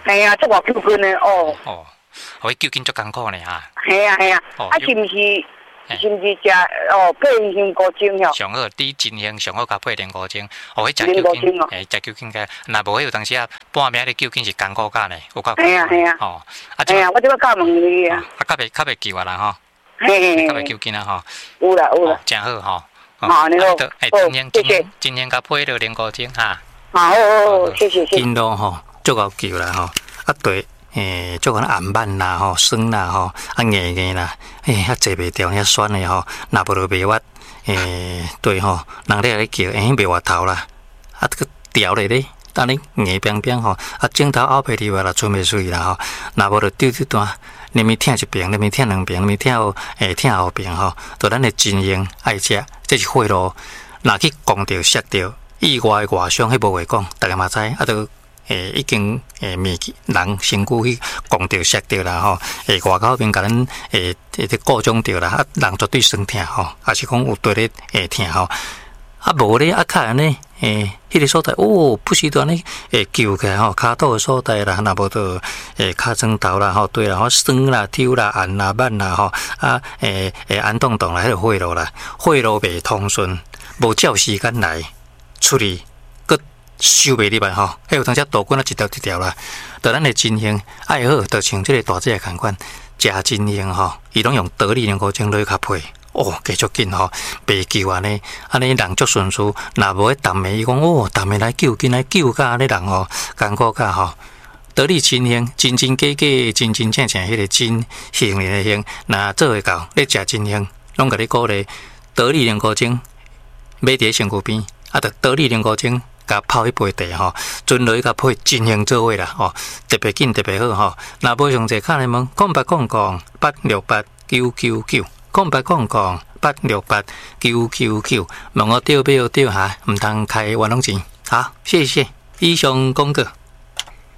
系啊，这我救筋的哦。 哦，哦，伊救筋足艰苦呢哈。 系啊系啊，是毋是？是毋是食配香菇精哟？ 上好，滴真香上好，甲配莲菇精。哦，迄食莲菇精哦， 食酒精个，若无迄有当时啊，半暝咧酒精是艰苦干呢，有够。 系啊系啊。 哦， 系啊，我即要教问你啊。 较袂救啊啦吼。 嘿。 较袂酒精啊吼。 有啦有啦。 真好吼。 好，你好。 真香甲配着莲菇精哈。 好，谢谢。 筋络吼，足够救啦吼。啊对。做可能暗慢啦吼，酸啦吼，硬硬啦，遐坐袂掉，遐酸的吼，若无就袂屈，对吼，人咧咧叫，袂滑头啦，啊这个调咧咧，等你硬冰冰吼，啊镜头后背里话啦，出袂水啦吼，若无就丢一段，你咪听一遍，你咪听两遍，你咪听后遍吼，就咱的真用爱食，这是血路，若去讲着摔着，意外的外伤，迄无话讲，大家嘛知，啊都。已经人身躯去讲着摔着啦吼，外口边甲咱各种着啦，啊人绝对酸痛吼，也是讲有对咧痛吼，啊无咧啊较安尼迄个所在不时段咧救起来吼，骹肚的所在啦，若无就骹床头啦吼，对啦吼，酸啦、抽啦、按啦、慢啦吼，啊按动动啦，迄个血路啦，血路袂通顺，无照时间来处理。收袂入来吼，迄有当时豆棍啊一条一条啦，着咱的真香爱好，着像即个大姐共款，食真香吼，伊拢用得力莲菇精落去较配，加足紧吼，袂救安尼人足顺遂，若无迄淡的伊讲淡的来救紧来救甲安尼人吼，艰苦甲吼，得力真香，真真假假，真真正正迄个真香的香，若做会到，你食真香，拢甲你鼓励，得力莲菇精买伫身躯边，啊，着得力莲菇精。甲泡一杯茶吼，准落去甲配真香做伙啦吼，特别紧特别好吼。若无上济卡你问，0888-868-999，0888-868-999，问我钓不钓哈，唔通开冤枉钱。好，谢谢，以上公告。